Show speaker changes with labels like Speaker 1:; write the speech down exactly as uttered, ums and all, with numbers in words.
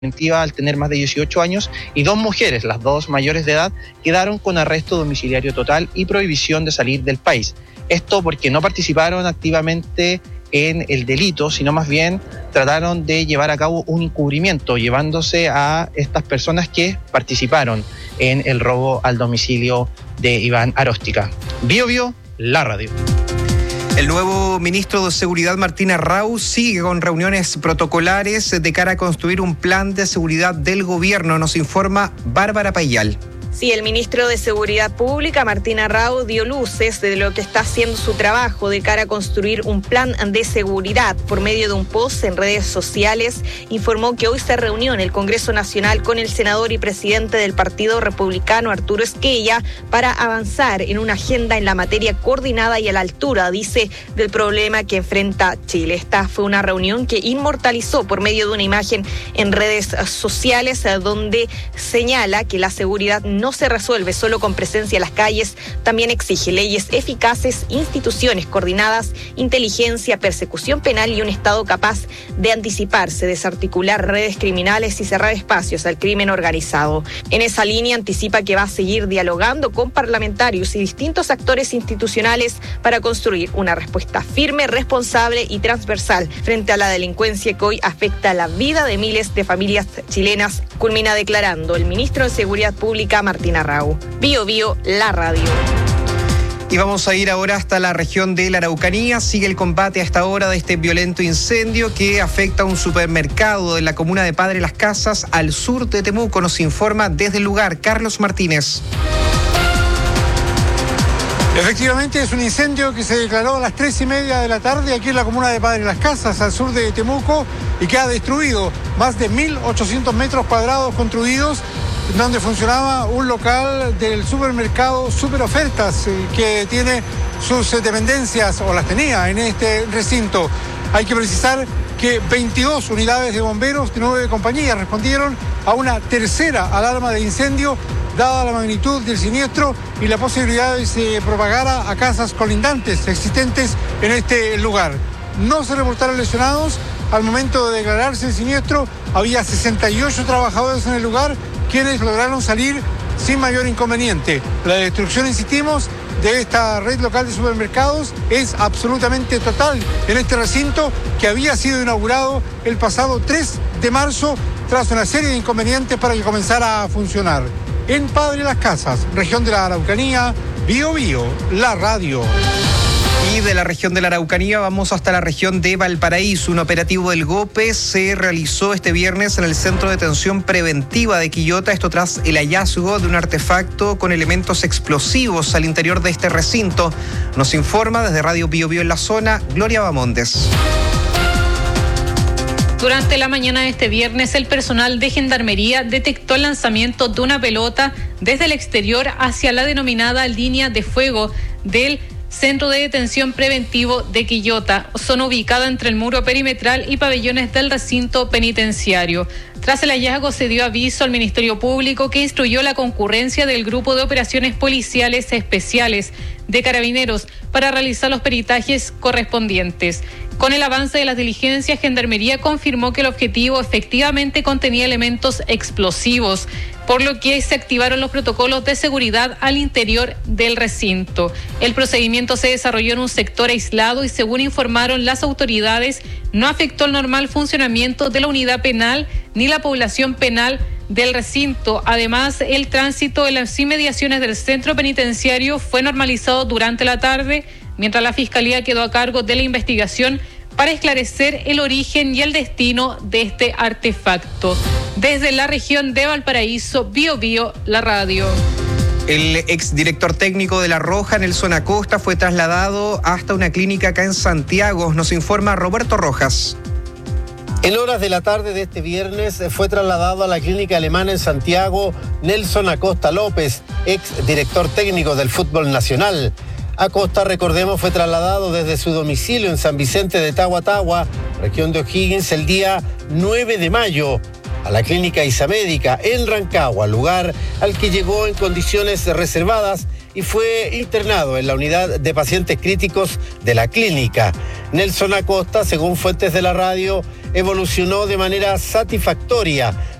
Speaker 1: preventiva al tener más de dieciocho años, y dos mujeres, las dos mayores de edad, quedaron con arresto domiciliario total y prohibición de salir del país. Esto porque no participaron activamente en el delito, sino más bien trataron de llevar a cabo un encubrimiento, llevándose a estas personas que participaron en el robo al domicilio de Iván Aróstica. Bio Bio, la radio.
Speaker 2: El nuevo ministro de Seguridad, Martín Arrau, sigue con reuniones protocolares de cara a construir un plan de seguridad del gobierno, nos informa Bárbara Payal.
Speaker 3: Sí, el ministro de Seguridad Pública, Martín Arrau, dio luces de lo que está haciendo su trabajo de cara a construir un plan de seguridad. Por medio de un post en redes sociales, informó que hoy se reunió en el Congreso Nacional con el senador y presidente del Partido Republicano, Arturo Esquella, para avanzar en una agenda en la materia coordinada y a la altura, dice, del problema que enfrenta Chile. Esta fue una reunión que inmortalizó por medio de una imagen en redes sociales, donde señala que la seguridad no no se resuelve solo con presencia en las calles, también exige leyes eficaces, instituciones coordinadas, inteligencia, persecución penal y un Estado capaz de anticiparse, desarticular redes criminales y cerrar espacios al crimen organizado. En esa línea anticipa que va a seguir dialogando con parlamentarios y distintos actores institucionales para construir una respuesta firme, responsable y transversal frente a la delincuencia que hoy afecta la vida de miles de familias chilenas, culmina declarando el ministro de Seguridad Pública, Martín Arrau. Bio Bio, la radio.
Speaker 2: Y vamos a ir ahora hasta la región de la Araucanía. Sigue el combate a esta hora de este violento incendio que afecta a un supermercado de la comuna de Padre Las Casas, al sur de Temuco. Nos informa desde el lugar Carlos Martínez.
Speaker 4: Efectivamente, es un incendio que se declaró a las tres y media de la tarde aquí en la comuna de Padre Las Casas, al sur de Temuco, y que ha destruido más de mil ochocientos metros cuadrados construidos, donde funcionaba un local del supermercado Super Ofertas, que tiene sus dependencias, o las tenía en este recinto. Hay que precisar que veintidós unidades de bomberos de nueve compañías respondieron a una tercera alarma de incendio, dada la magnitud del siniestro y la posibilidad de que se propagara a casas colindantes existentes en este lugar. No se reportaron lesionados. Al momento de declararse el siniestro, había sesenta y ocho trabajadores en el lugar, quienes lograron salir sin mayor inconveniente. La destrucción, insistimos, de esta red local de supermercados es absolutamente total en este recinto, que había sido inaugurado el pasado tres de marzo tras una serie de inconvenientes para que comenzara a funcionar. En Padre Las Casas, región de la Araucanía, Bio Bio, la radio.
Speaker 2: Y de la región de la Araucanía vamos hasta la región de Valparaíso. Un operativo del GOPE se realizó este viernes en el Centro de Detención Preventiva de Quillota, esto tras el hallazgo de un artefacto con elementos explosivos al interior de este recinto. Nos informa desde Radio Bio Bio en la zona, Gloria Bamondes.
Speaker 5: Durante la mañana de este viernes, el personal de Gendarmería detectó el lanzamiento de una pelota desde el exterior hacia la denominada línea de fuego del Centro de Detención Preventivo de Quillota, zona ubicada entre el muro perimetral y pabellones del recinto penitenciario. Tras el hallazgo se dio aviso al Ministerio Público, que instruyó la concurrencia del Grupo de Operaciones Policiales Especiales de Carabineros para realizar los peritajes correspondientes. Con el avance de las diligencias, Gendarmería confirmó que el objetivo efectivamente contenía elementos explosivos, por lo que se activaron los protocolos de seguridad al interior del recinto. El procedimiento se desarrolló en un sector aislado y, según informaron las autoridades, no afectó el normal funcionamiento de la unidad penal ni la población penal del recinto. Además, el tránsito en las inmediaciones del centro penitenciario fue normalizado durante la tarde, mientras la Fiscalía quedó a cargo de la investigación para esclarecer el origen y el destino de este artefacto. Desde la región de Valparaíso, Bio Bio, la radio.
Speaker 2: El exdirector técnico de La Roja, Nelson Acosta, fue trasladado hasta una clínica acá en Santiago. Nos informa Roberto Rojas.
Speaker 6: En horas de la tarde de este viernes fue trasladado a la clínica alemana en Santiago Nelson Acosta López, exdirector técnico del fútbol nacional. Acosta, recordemos, fue trasladado desde su domicilio en San Vicente de Tagua, región de O'Higgins, el día nueve de mayo a la clínica Isamédica en Rancagua, lugar al que llegó en condiciones reservadas y fue internado en la unidad de pacientes críticos de la clínica. Nelson Acosta, según fuentes de la radio, evolucionó de manera satisfactoria.